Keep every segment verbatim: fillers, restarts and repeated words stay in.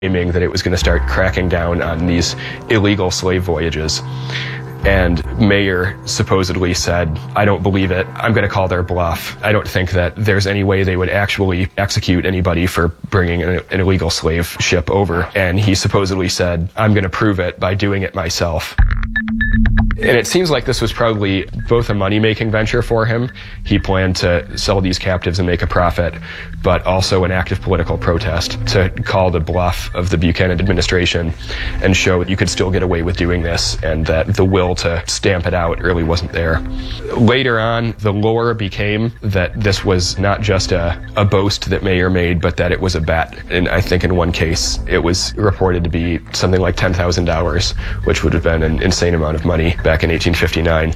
claiming that it was going to start cracking down on these illegal slave voyages. And Mayer supposedly said, I don't believe it. I'm going to call their bluff. I don't think that there's any way they would actually execute anybody for bringing an, an illegal slave ship over. And he supposedly said, I'm going to prove it by doing it myself. And it seems like this was probably both a money-making venture for him. He planned to sell these captives and make a profit, but also an act of political protest to call the bluff of the Buchanan administration and show that you could still get away with doing this and that the will to stamp it out really wasn't there. Later on, the lore became that this was not just a, a boast that Mayer made, but that it was a bet. And I think in one case, it was reported to be something like ten thousand dollars, which would have been an insane amount of money back in eighteen fifty-nine.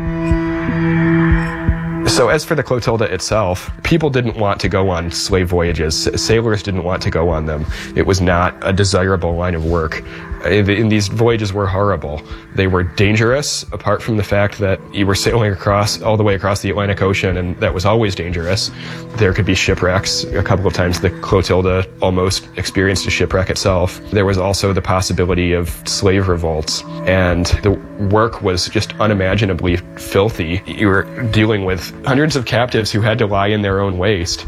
So as for the Clotilda itself, people didn't want to go on slave voyages. Sailors didn't want to go on them. It was not a desirable line of work. And these voyages were horrible. They were dangerous, apart from the fact that you were sailing across, all the way across the Atlantic Ocean, and that was always dangerous. There could be shipwrecks. A couple of times the Clotilda almost experienced a shipwreck itself. There was also the possibility of slave revolts. And the work was just unimaginably filthy. You were dealing with hundreds of captives who had to lie in their own waste.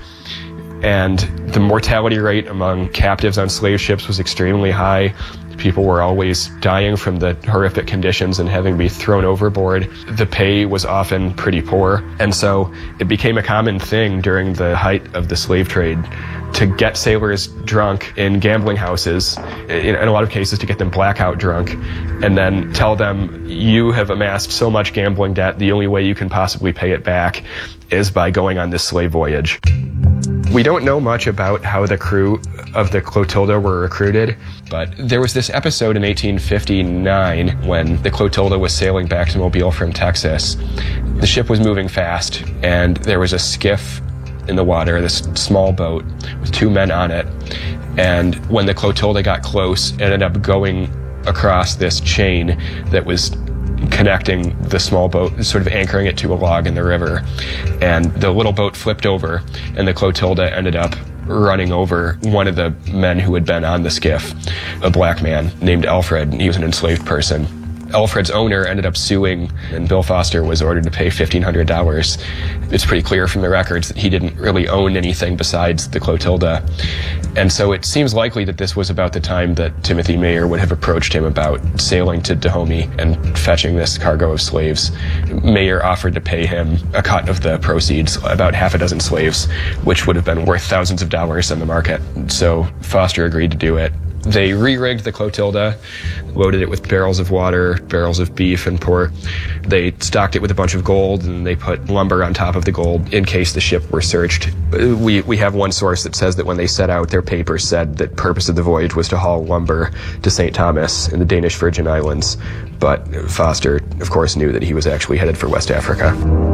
And the mortality rate among captives on slave ships was extremely high. People were always dying from the horrific conditions and having to be thrown overboard. The pay was often pretty poor. And so it became a common thing during the height of the slave trade to get sailors drunk in gambling houses, in a lot of cases to get them blackout drunk, and then tell them, you have amassed so much gambling debt, the only way you can possibly pay it back is by going on this slave voyage. We don't know much about how the crew of the Clotilda were recruited, but there was this episode in eighteen fifty-nine when the Clotilda was sailing back to Mobile from Texas. The ship was moving fast, and there was a skiff in the water, this small boat with two men on it. And when the Clotilda got close, it ended up going across this chain that was connecting the small boat, sort of anchoring it to a log in the river. And the little boat flipped over, and the Clotilda ended up running over one of the men who had been on the skiff, a black man named Alfred. He was an enslaved person. Alfred's owner ended up suing, and Bill Foster was ordered to pay fifteen hundred dollars. It's pretty clear from the records that he didn't really own anything besides the Clotilda. And so it seems likely that this was about the time that Timothy Mayer would have approached him about sailing to Dahomey and fetching this cargo of slaves. Mayer offered to pay him a cut of the proceeds, about half a dozen slaves, which would have been worth thousands of dollars in the market. So Foster agreed to do it. They re-rigged the Clotilda, loaded it with barrels of water, barrels of beef and pork. They stocked it with a bunch of gold, and they put lumber on top of the gold in case the ship were searched. We we have one source that says that when they set out, their papers said that purpose of the voyage was to haul lumber to Saint Thomas in the Danish Virgin Islands. But Foster, of course, knew that he was actually headed for West Africa.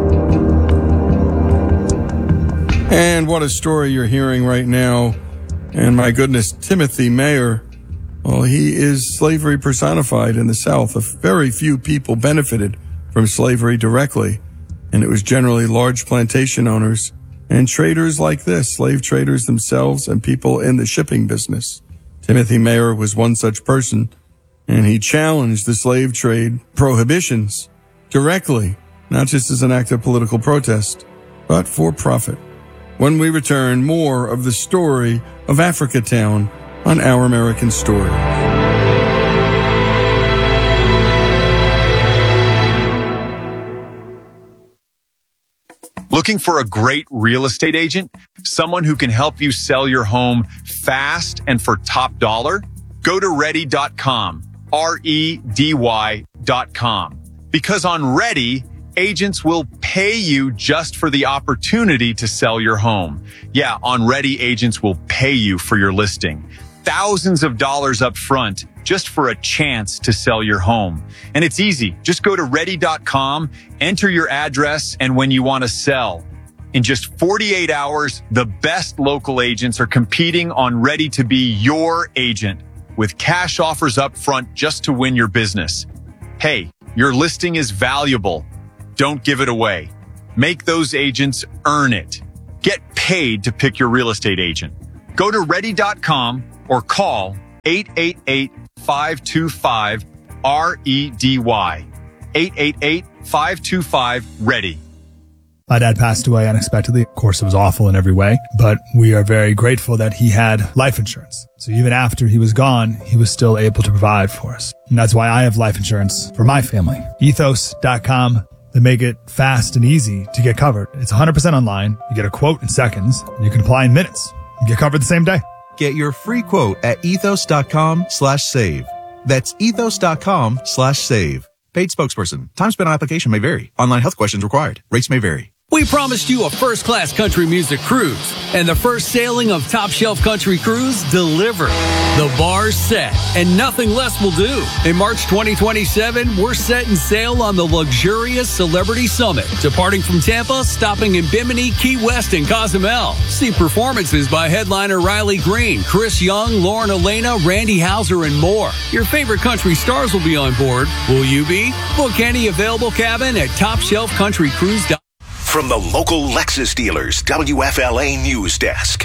And what a story you're hearing right now. And my goodness, Timothy Mayer, well, he is slavery personified in the South. Very few people benefited from slavery directly, and it was generally large plantation owners and traders like this, slave traders themselves and people in the shipping business. Timothy Mayer was one such person, and he challenged the slave trade prohibitions directly, not just as an act of political protest, but for profit. When we return, more of the story of Africatown on Our American Story. Looking for a great real estate agent? Someone who can help you sell your home fast and for top dollar? Go to ready dot com, R E D Y dot com. Because on Ready, agents will pay you just for the opportunity to sell your home. Yeah, on Ready, agents will pay you for your listing. Thousands of dollars up front just for a chance to sell your home. And it's easy. Just go to ready dot com, enter your address and when you want to sell. In just forty-eight hours, the best local agents are competing on Ready to be your agent with cash offers up front just to win your business. Hey, your listing is valuable. Don't give it away. Make those agents earn it. Get paid to pick your real estate agent. Go to ready dot com or call eight eight eight, five two five, R E D Y. eight eight eight, five two five, READY. My dad passed away unexpectedly. Of course, it was awful in every way, but we are very grateful that he had life insurance. So even after he was gone, he was still able to provide for us. And that's why I have life insurance for my family. ethos dot com. They make it fast and easy to get covered. It's one hundred percent online. You get a quote in seconds, and you can apply in minutes. You get covered the same day. Get your free quote at ethos dot com slash save. That's ethos dot com slash save. Paid spokesperson. Time spent on application may vary. Online health questions required. Rates may vary. We promised you a first-class country music cruise, and the first sailing of Top Shelf Country Cruise delivered. The bar's set, and nothing less will do. In March twenty twenty-seven, we're setting sail on the luxurious Celebrity Summit, departing from Tampa, stopping in Bimini, Key West, and Cozumel. See performances by headliner Riley Green, Chris Young, Lauren Elena, Randy Houser, and more. Your favorite country stars will be on board. Will you be? Book any available cabin at top shelf country cruise dot com. From the local Lexus dealers, W F L A News Desk.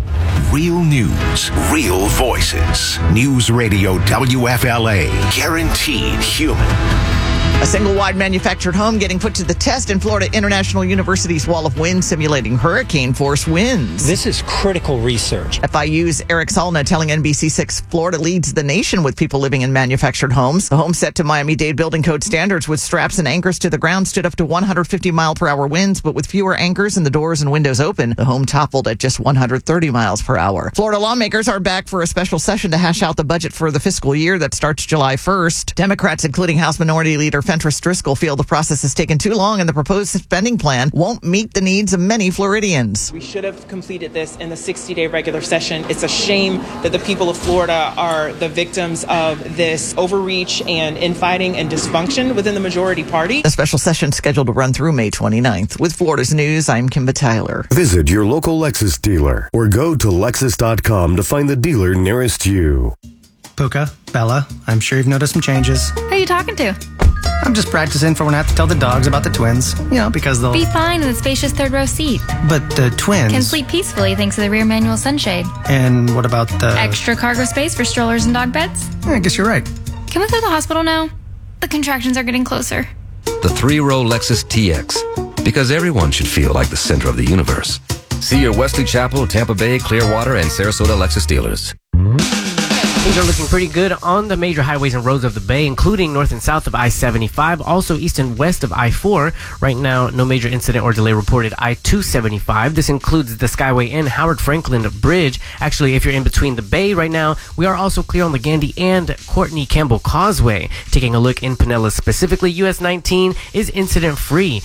Real news, real voices. News Radio W F L A. Guaranteed human. A single-wide manufactured home getting put to the test in Florida International University's Wall of Wind simulating hurricane-force winds. This is critical research. F I U's Eric Salna telling N B C six Florida leads the nation with people living in manufactured homes. The home set to Miami-Dade building code standards with straps and anchors to the ground stood up to one hundred fifty mile per hour winds, but with fewer anchors and the doors and windows open, the home toppled at just one hundred thirty miles per hour. Florida lawmakers are back for a special session to hash out the budget for the fiscal year that starts July first. Democrats, including House Minority Leader Fentress Driscoll, feel the process has taken too long and the proposed spending plan won't meet the needs of many Floridians. We should have completed this in the sixty-day regular session. It's a shame that the people of Florida are the victims of this overreach and infighting and dysfunction within the majority party. A special session scheduled to run through May twenty-ninth. With Florida's News, I'm Kimba Tyler. Visit your local Lexus dealer or go to lexus dot com to find the dealer nearest you. Puka, Bella, I'm sure you've noticed some changes. Who are you talking to? I'm just practicing for when I have to tell the dogs about the twins. You know, because they'll... Be fine in the spacious third row seat. But the twins... Can sleep peacefully thanks to the rear manual sunshade. And what about the... Extra cargo space for strollers and dog beds? Yeah, I guess you're right. Can we go to the hospital now? The contractions are getting closer. The three-row Lexus T X. Because everyone should feel like the center of the universe. See your Wesley Chapel, Tampa Bay, Clearwater, and Sarasota Lexus dealers. Things are looking pretty good on the major highways and roads of the Bay, including north and south of I seventy-five, also east and west of I four. Right now, no major incident or delay reported I two seventy-five. This includes the Skyway and Howard Franklin Bridge. Actually, if you're in between the Bay right now, we are also clear on the Gandy and Courtney Campbell Causeway. Taking a look in Pinellas specifically, U S nineteen is incident-free.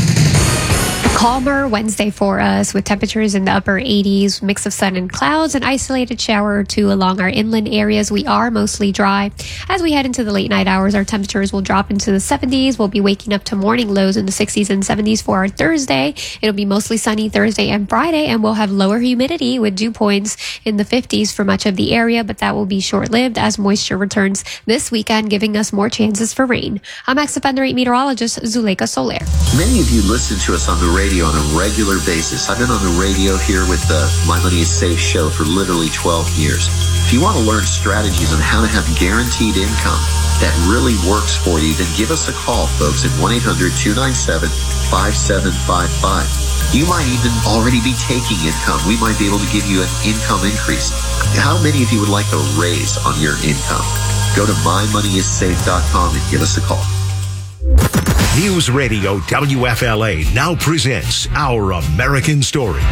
Calmer Wednesday for us with temperatures in the upper eighties, mix of sun and clouds, an isolated shower or two along our inland areas. We are mostly dry. As we head into the late night hours, our temperatures will drop into the seventies. We'll be waking up to morning lows in the sixties and seventies for our Thursday. It'll be mostly sunny Thursday and Friday, and we'll have lower humidity with dew points in the fifties for much of the area, but that will be short-lived as moisture returns this weekend, giving us more chances for rain. I'm X Offender eight meteorologist Zuleika Soler. Many of you listen to us on the radio on a regular basis. I've been on the radio here with the My Money is Safe show for literally twelve years. If you want to learn strategies on how to have guaranteed income that really works for you, then give us a call, folks, at one eight hundred two nine seven five seven five five. You might even already be taking income. We might be able to give you an income increase. How many of you would like a raise on your income? Go to my money is safe dot com and give us a call. News Radio W F L A now presents Our American Stories.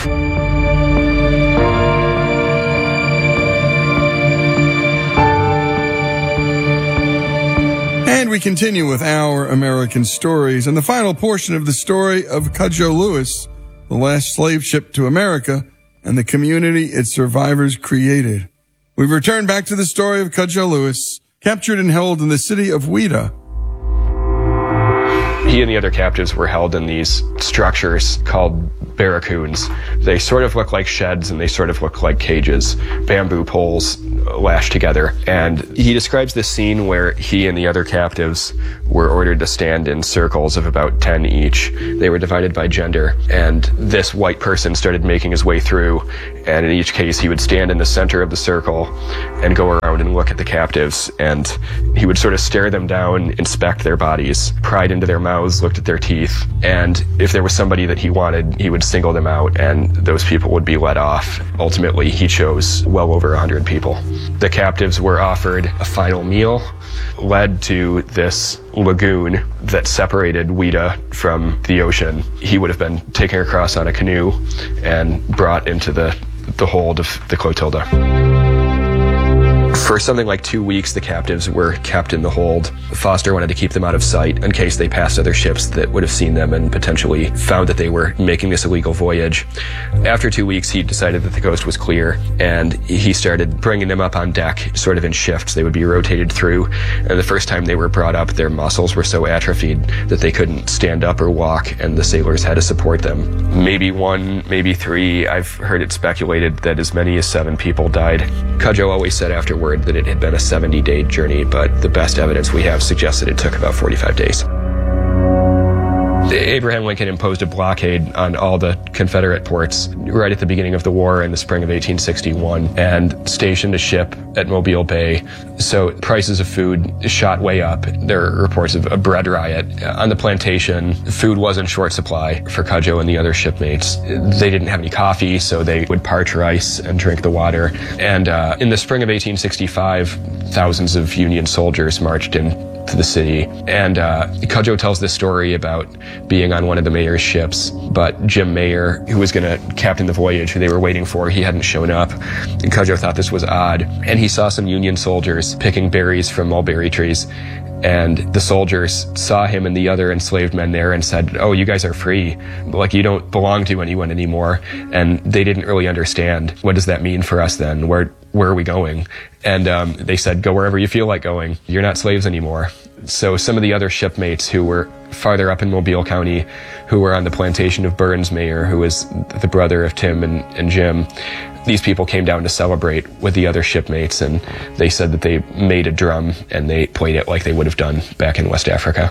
And we continue with Our American Stories and the final portion of the story of Cudjoe Lewis, the last slave ship to America, and the community its survivors created. We've returned back to the story of Cudjoe Lewis, captured and held in the city of Ouida. He and the other captives were held in these structures called barracoons. They sort of look like sheds and they sort of look like cages, bamboo poles lashed together. And he describes this scene where he and the other captives were ordered to stand in circles of about ten each. They were divided by gender, and this white person started making his way through, and in each case he would stand in the center of the circle and go around and look at the captives, and he would sort of stare them down, inspect their bodies, pried into their mouths, looked at their teeth, and if there was somebody that he wanted, he would single them out, and those people would be let off. Ultimately, he chose well over one hundred people. The captives were offered a final meal, led to this lagoon that separated Ouida from the ocean. He would have been taken across on a canoe and brought into the, the hold of the Clotilda. For something like two weeks, the captives were kept in the hold. Foster wanted to keep them out of sight in case they passed other ships that would have seen them and potentially found that they were making this illegal voyage. After two weeks, he decided that the coast was clear, and he started bringing them up on deck, sort of in shifts. They would be rotated through, and the first time they were brought up, their muscles were so atrophied that they couldn't stand up or walk, and the sailors had to support them. Maybe one, maybe three. I've heard it speculated that as many as seven people died. Cudjoe always said afterward that it had been a seventy-day journey, but the best evidence we have suggests that it took about forty-five days. Abraham Lincoln imposed a blockade on all the Confederate ports right at the beginning of the war in the spring of eighteen sixty-one and stationed a ship at Mobile Bay. So prices of food shot way up. There are reports of a bread riot. On the plantation, food was in short supply for Cudjoe and the other shipmates. They didn't have any coffee, so they would parch rice and drink the water. And uh, in the spring of eighteen sixty-five, thousands of Union soldiers marched in to the city. And uh, Cudjoe tells this story about being on one of the mayor's ships, but Jim Mayer, who was going to captain the voyage, who they were waiting for, he hadn't shown up. And Cudjoe thought this was odd. And he saw some Union soldiers picking berries from mulberry trees. And the soldiers saw him and the other enslaved men there and said, "Oh, you guys are free. Like, you don't belong to anyone anymore." And they didn't really understand. What does that mean for us then? Where where are we going? And um, they said, "Go wherever you feel like going. You're not slaves anymore." So some of the other shipmates who were farther up in Mobile County, who were on the plantation of Burns Mayer, who was the brother of Tim and, and Jim, these people came down to celebrate with the other shipmates, and they said that they made a drum and they played it like they would have done back in West Africa.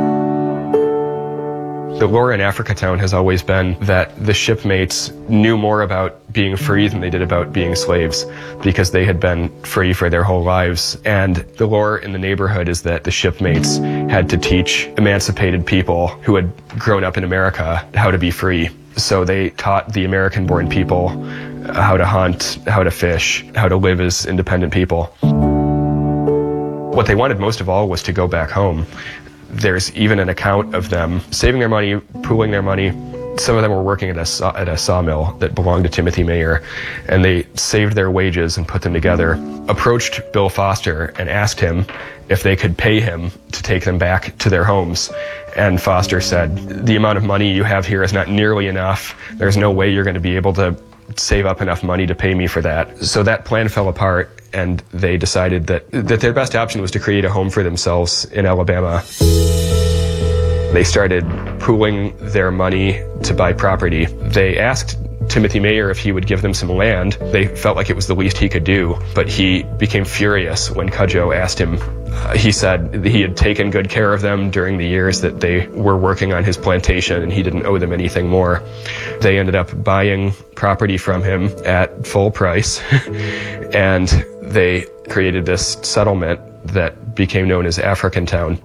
The lore in Africatown has always been that the shipmates knew more about being free than they did about being slaves, because they had been free for their whole lives. And the lore in the neighborhood is that the shipmates had to teach emancipated people who had grown up in America how to be free. So they taught the American-born people how to hunt, how to fish, how to live as independent people. What they wanted most of all was to go back home. There's even an account of them saving their money, pooling their money. Some of them were working at a, saw, at a sawmill that belonged to Timothy Mayer, and they saved their wages and put them together, approached Bill Foster and asked him if they could pay him to take them back to their homes. And Foster said, "The amount of money you have here is not nearly enough. There's no way you're going to be able to save up enough money to pay me for that." So that plan fell apart, and they decided that, that their best option was to create a home for themselves in Alabama. They started pooling their money to buy property. They asked Timothy Mayer if he would give them some land. They felt like it was the least he could do, but he became furious when Cudjoe asked him. Uh, he said he had taken good care of them during the years that they were working on his plantation, and he didn't owe them anything more. They ended up buying property from him at full price, and they created this settlement that became known as Africatown.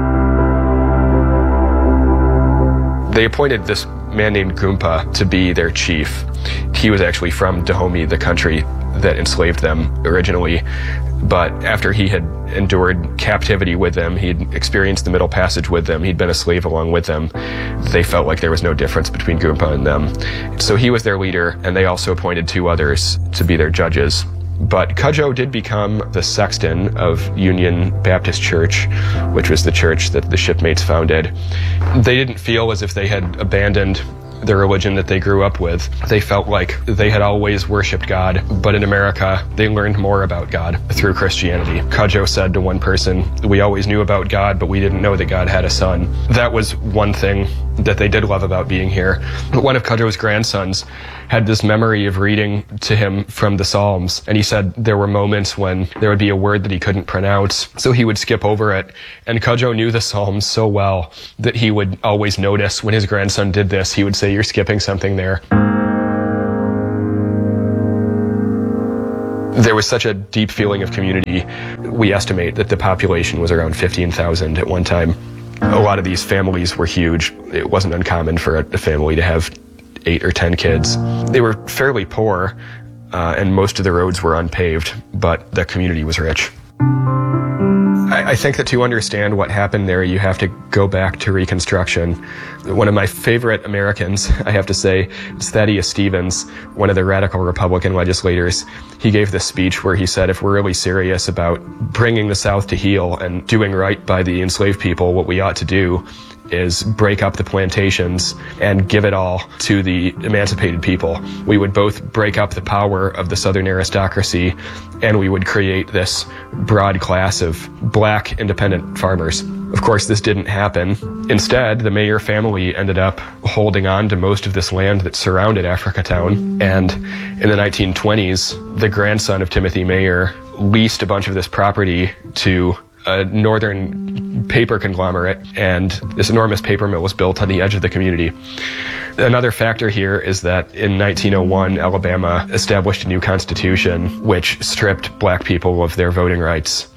They appointed this man named Goompa to be their chief. He was actually from Dahomey, the country that enslaved them originally. But after he had endured captivity with them, he'd experienced the Middle Passage with them, he'd been a slave along with them, they felt like there was no difference between Goompa and them. So he was their leader, and they also appointed two others to be their judges. But Cudjoe did become the sexton of Union Baptist Church, which was the church that the shipmates founded. They didn't feel as if they had abandoned the religion that they grew up with. They felt like they had always worshipped God, but in America, they learned more about God through Christianity. Cudjoe said to one person, "We always knew about God, but we didn't know that God had a son." That was one thing that they did love about being here. One of Cudjoe's grandsons had this memory of reading to him from the Psalms, and he said there were moments when there would be a word that he couldn't pronounce, so he would skip over it. And Cudjoe knew the Psalms so well that he would always notice when his grandson did this. He would say, "You're skipping something there." There was such a deep feeling of community. We estimate that the population was around fifteen thousand at one time. A lot of these families were huge. It wasn't uncommon for a family to have eight or ten kids. They were fairly poor, uh, and most of the roads were unpaved, but the community was rich. I, I think that to understand what happened there, you have to go back to Reconstruction. One of my favorite Americans, I have to say, is Thaddeus Stevens, one of the radical Republican legislators. He gave this speech where he said, if we're really serious about bringing the South to heel and doing right by the enslaved people, what we ought to do is break up the plantations and give it all to the emancipated people. We would both break up the power of the Southern aristocracy, and we would create this broad class of black independent farmers. Of course, this didn't happen. Instead, the Mayer family ended up holding on to most of this land that surrounded Africatown, and in the nineteen twenties, the grandson of Timothy Mayer leased a bunch of this property to a northern paper conglomerate, and this enormous paper mill was built on the edge of the community. Another factor here is that in nineteen oh one, Alabama established a new constitution which stripped black people of their voting rights.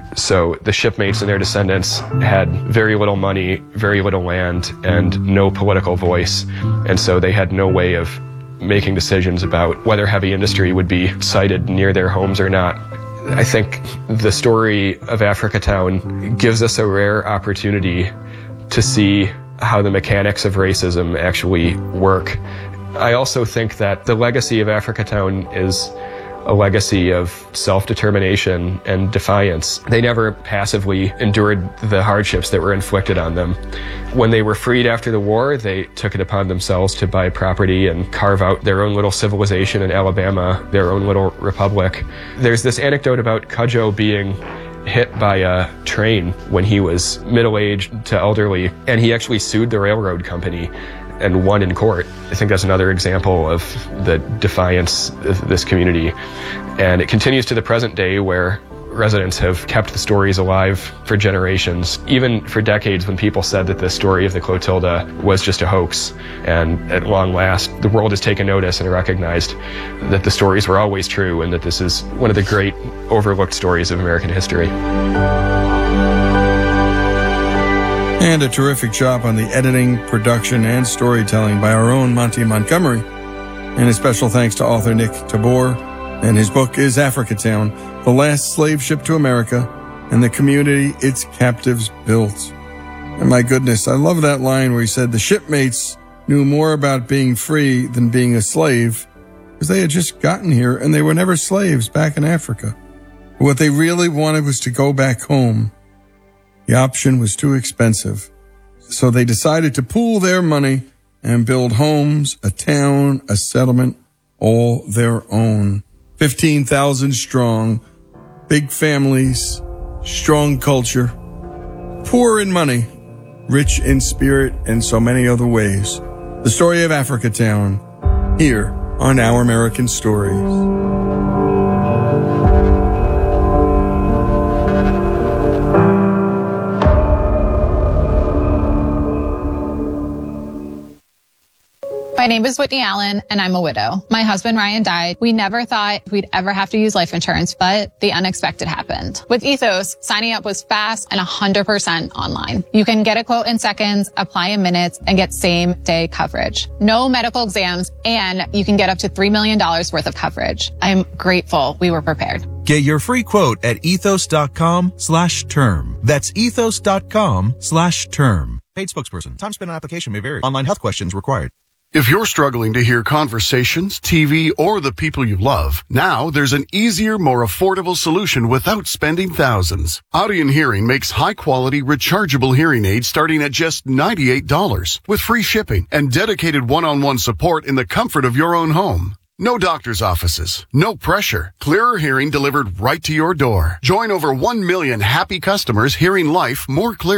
So the shipmates and their descendants had very little money, very little land, and no political voice. And so they had no way of making decisions about whether heavy industry would be sited near their homes or not. I think the story of Africatown gives us a rare opportunity to see how the mechanics of racism actually work. I also think that the legacy of Africatown is a legacy of self-determination and defiance. They never passively endured the hardships that were inflicted on them. When they were freed after the war, they took it upon themselves to buy property and carve out their own little civilization in Alabama, their own little republic. There's this anecdote about Cudjoe being hit by a train when he was middle-aged to elderly, and he actually sued the railroad company and won in court. I think that's another example of the defiance of this community. And it continues to the present day, where residents have kept the stories alive for generations, even for decades when people said that the story of the Clotilda was just a hoax. And at long last, the world has taken notice and recognized that the stories were always true, and that this is one of the great overlooked stories of American history. And a terrific job on the editing, production, and storytelling by our own Monty Montgomery. And a special thanks to author Nick Tabor. And his book is Africatown, the last slave ship to America and the community its captives built. And my goodness, I love that line where he said the shipmates knew more about being free than being a slave, because they had just gotten here and they were never slaves back in Africa. What they really wanted was to go back home. The option was too expensive, so they decided to pool their money and build homes, a town, a settlement, all their own. fifteen thousand strong, big families, strong culture, poor in money, rich in spirit, and so many other ways. The story of Africatown, here on Our American Stories. My name is Whitney Allen, and I'm a widow. My husband, Ryan, died. We never thought we'd ever have to use life insurance, but the unexpected happened. With Ethos, signing up was fast and one hundred percent online. You can get a quote in seconds, apply in minutes, and get same-day coverage. No medical exams, and you can get up to three million dollars worth of coverage. I'm grateful we were prepared. Get your free quote at ethos.com slash term. That's ethos.com slash term. Paid spokesperson. Time spent on application may vary. Online health questions required. If you're struggling to hear conversations, T V, or the people you love, now there's an easier, more affordable solution without spending thousands. Audien Hearing makes high-quality, rechargeable hearing aids starting at just ninety-eight dollars with free shipping and dedicated one-on-one support in the comfort of your own home. No doctor's offices, no pressure, clearer hearing delivered right to your door. Join over one million happy customers hearing life more clearly.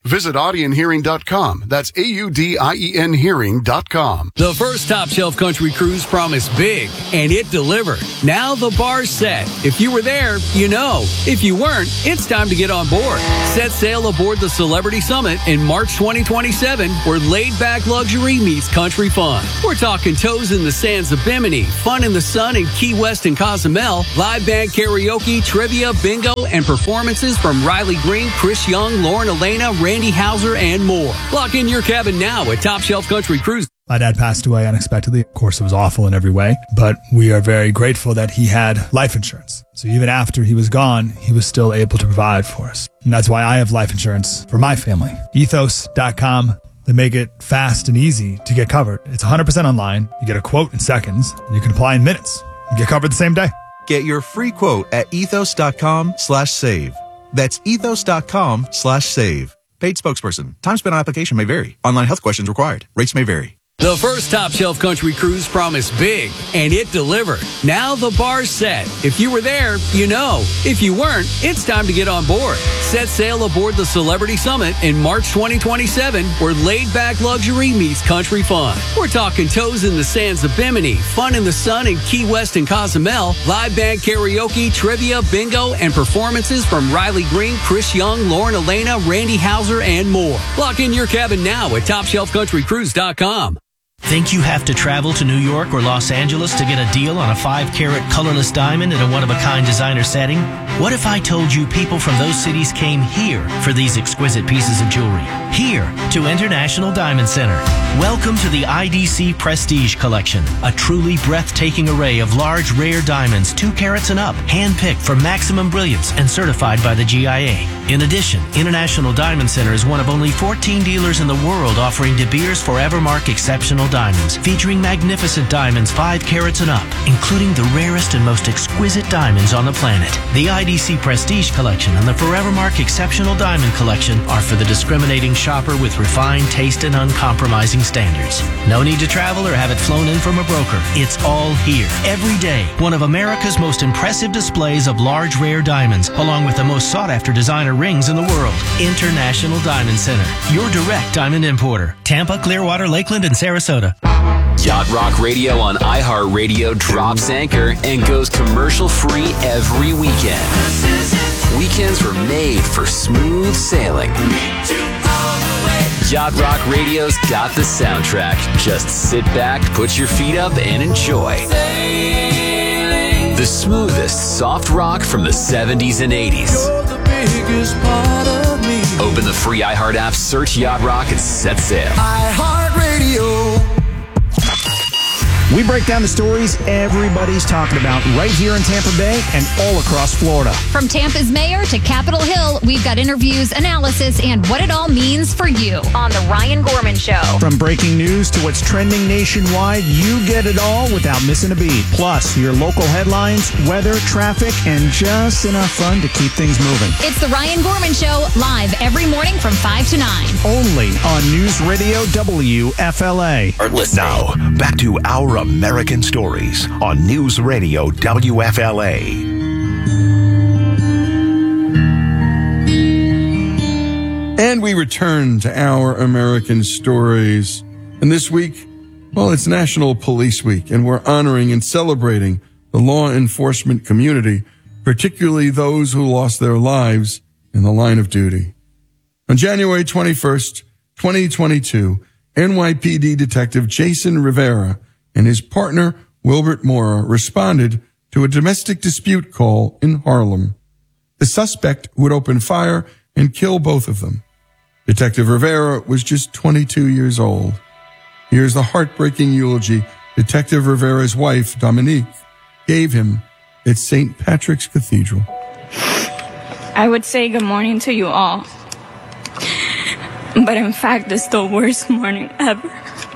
Visit Audien Hearing dot com. That's A U D I E N Hearing dot com. The first Top Shelf Country Cruise promised big, and it delivered. Now the bar's set. If you were there, you know. If you weren't, it's time to get on board. Set sail aboard the Celebrity Summit in March twenty twenty-seven, where laid-back luxury meets country fun. We're talking toes in the sands of Bimini, fun in the sun in Key West and Cozumel, live band karaoke, trivia, bingo, and performances from Riley Green, Chris Young, Lauren Elena, Randy Hauser, and more. Lock in your cabin now at Top Shelf Country Cruise. My dad passed away unexpectedly. Of course, it was awful in every way, but we are very grateful that he had life insurance. So even after he was gone, he was still able to provide for us. And that's why I have life insurance for my family. ethos dot com. They make it fast and easy to get covered. It's one hundred percent online. You get a quote in seconds, and you can apply in minutes. You get covered the same day. Get your free quote at ethos dot com slash save. That's ethos dot com slash save. Paid spokesperson. Time spent on application may vary. Online health questions required. Rates may vary. The first Top Shelf Country Cruise promised big, and it delivered. Now the bar's set. If you were there, you know. If you weren't, it's time to get on board. Set sail aboard the Celebrity Summit in March twenty twenty-seven, where laid-back luxury meets country fun. We're talking toes in the sands of Bimini, fun in the sun in Key West and Cozumel, live band karaoke, trivia, bingo, and performances from Riley Green, Chris Young, Lauren Elena, Randy Hauser, and more. Lock in your cabin now at top shelf country cruise dot com. Think you have to travel to New York or Los Angeles to get a deal on a five carat colorless diamond in a one-of-a-kind designer setting? What if I told you people from those cities came here for these exquisite pieces of jewelry? Here to International Diamond Center. Welcome to the I D C Prestige Collection, a truly breathtaking array of large, rare diamonds, two carats and up, handpicked for maximum brilliance and certified by the G I A. In addition, International Diamond Center is one of only fourteen dealers in the world offering De Beers Forevermark Exceptional Diamonds, featuring magnificent diamonds five carats and up, including the rarest and most exquisite diamonds on the planet. The I D C Prestige Collection and the Forevermark Exceptional Diamond Collection are for the discriminating shopper with refined taste and uncompromising standards. No need to travel or have it flown in from a broker. It's all here. Every day, one of America's most impressive displays of large, rare diamonds, along with the most sought-after designer rings in the world. International Diamond Center, your direct diamond importer. Tampa, Clearwater, Lakeland, and Sarasota. Yacht Rock Radio on iHeartRadio drops anchor and goes commercial-free every weekend. Weekends were made for smooth sailing. Yacht Rock Radio's got the soundtrack. Just sit back, put your feet up, and enjoy. The smoothest soft rock from the seventies and eighties. Open the free iHeart app, search Yacht Rock, and set sail. iHeartRadio. We break down the stories everybody's talking about right here in Tampa Bay and all across Florida. From Tampa's mayor to Capitol Hill, we've got interviews, analysis, and what it all means for you on The Ryan Gorman Show. From breaking news to what's trending nationwide, you get it all without missing a beat. Plus, your local headlines, weather, traffic, and just enough fun to keep things moving. It's The Ryan Gorman Show, live every morning from five to nine. Only on News Radio W F L A. Now, back to our American Stories on News Radio W F L A. And we return to our American Stories. And this week, well, it's National Police Week, and we're honoring and celebrating the law enforcement community, particularly those who lost their lives in the line of duty. On January twenty-first, twenty twenty-two, N Y P D Detective Jason Rivera and his partner, Wilbert Mora, responded to a domestic dispute call in Harlem. The suspect would open fire and kill both of them. Detective Rivera was just twenty-two years old. Here's the heartbreaking eulogy Detective Rivera's wife, Dominique, gave him at Saint Patrick's Cathedral. I would say good morning to you all, but in fact, it's the worst morning ever.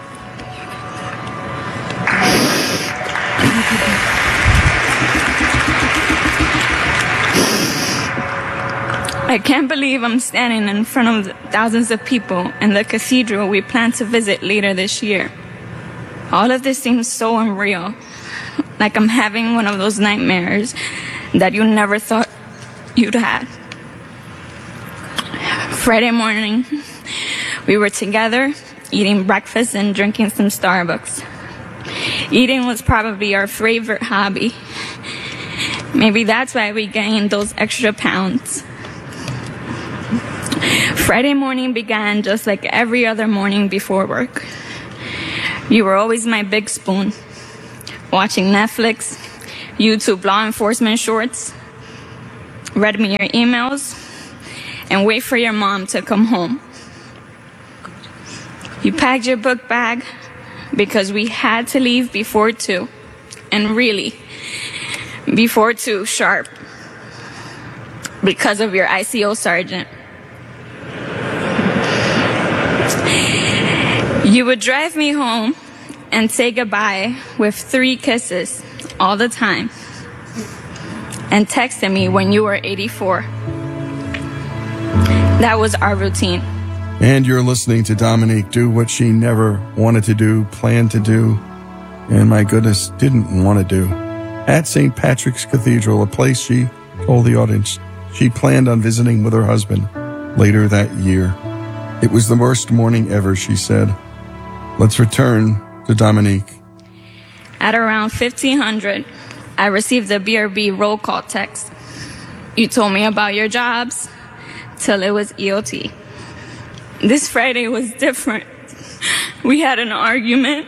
I can't believe I'm standing in front of thousands of people in the cathedral we plan to visit later this year. All of this seems so unreal, like I'm having one of those nightmares that you never thought you'd had. Friday morning, We were together, eating breakfast and drinking some Starbucks. Eating was probably our favorite hobby. Maybe that's why we gained those extra pounds. Friday morning began just like every other morning before work. You were always my big spoon, watching Netflix, YouTube law enforcement shorts, read me your emails, and wait for your mom to come home. You packed your book bag because we had to leave before two, and really, before two sharp, because of your I C O sergeant. You would drive me home and say goodbye with three kisses all the time, and texted me when you were eighty-four. That was our routine. And you're listening to Dominique do what she never wanted to do, planned to do, and my goodness, didn't want to do. At Saint Patrick's Cathedral, a place she told the audience she planned on visiting with her husband later that year. It was the worst morning ever, she said. Let's return to Dominique. At around fifteen hundred, I received a B R B roll call text. You told me about your jobs till it was E O T. This Friday was different. We had an argument.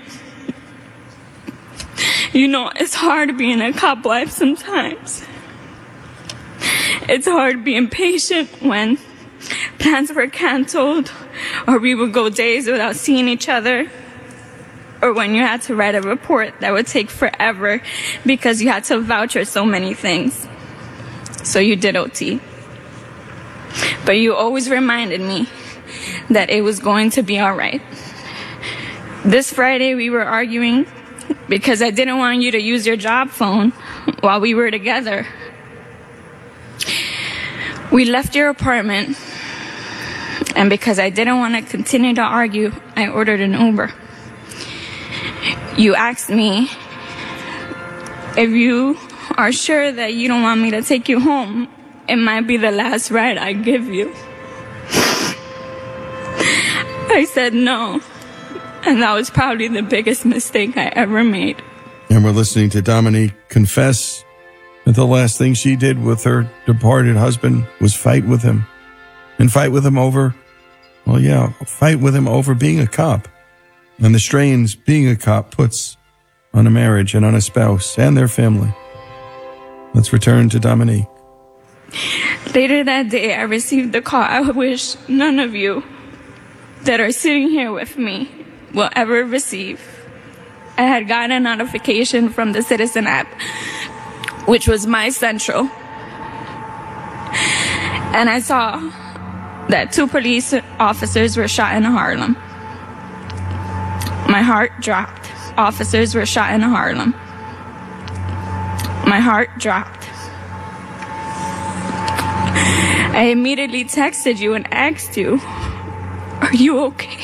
You know, it's hard being a cop wife sometimes. It's hard being patient when plans were canceled, or we would go days without seeing each other, or when you had to write a report that would take forever because you had to voucher so many things. So you did O T. But you always reminded me that it was going to be all right. This Friday we were arguing because I didn't want you to use your job phone while we were together. We left your apartment, and because I didn't want to continue to argue, I ordered an Uber. You asked me if you are sure that you don't want me to take you home. It might be the last ride I give you. I said no, and that was probably the biggest mistake I ever made. And we're listening to Dominique confess that the last thing she did with her departed husband was fight with him. And fight with him over, well, yeah, fight with him over being a cop. And the strains being a cop puts on a marriage and on a spouse and their family. Let's return to Dominique. Later that day, I received the call I wish none of you that are sitting here with me will ever receive. I had gotten a notification from the Citizen app, which was my central. And I saw that two police officers were shot in Harlem. My heart dropped. Officers were shot in Harlem. My heart dropped. I immediately texted you and asked you, are you okay?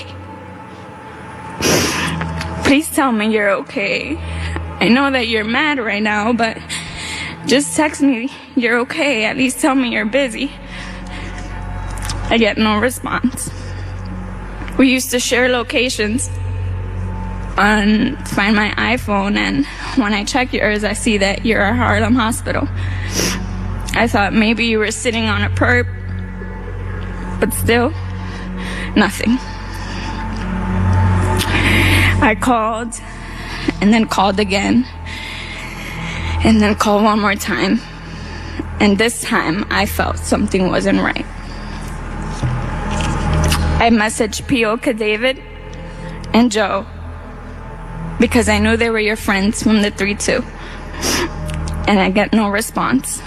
Please tell me you're okay. I know that you're mad right now, but just text me you're okay. At least tell me you're busy. I get no response. We used to share locations on Find My iPhone, and when I check yours, I see that you're at Harlem Hospital. I thought maybe you were sitting on a perp, but still, nothing. I called, and then called again, and then called one more time. And this time, I felt something wasn't right. I messaged P O David and Joe because I knew they were your friends from the three two. And I get no response.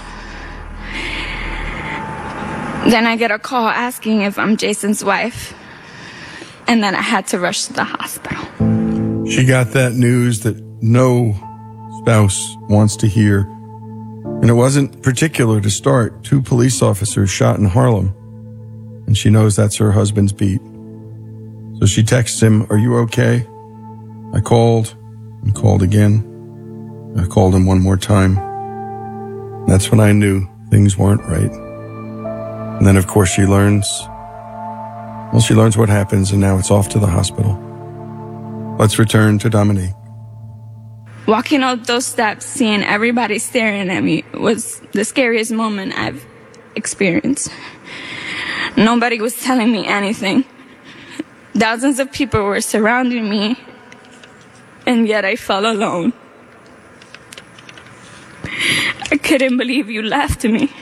Then I get a call asking if I'm Jason's wife. And then I had to rush to the hospital. She got that news that no spouse wants to hear. And it wasn't particular to start. Two police officers shot in Harlem. And she knows that's her husband's beat. So she texts him, are you okay? I called and called again. I called him one more time. That's when I knew things weren't right. And then, of course, she learns Well, she learns what happens, and now it's off to the hospital. Let's return to Dominique. Walking up those steps, seeing everybody staring at me was the scariest moment I've experienced. Nobody was telling me anything. Thousands of people were surrounding me, and yet I felt alone. I couldn't believe you left me.